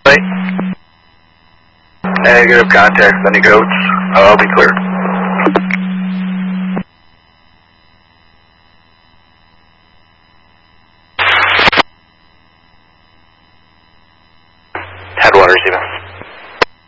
Negative, contact Sunny Goats. I'll be clear. Headwaters even.